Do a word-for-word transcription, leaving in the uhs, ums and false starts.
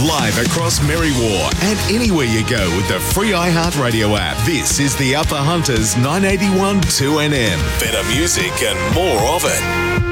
live across Merriwa and anywhere you go with the free iHeartRadio app. This is the Upper Hunters nine eighty-one two N M. Better music and more of it.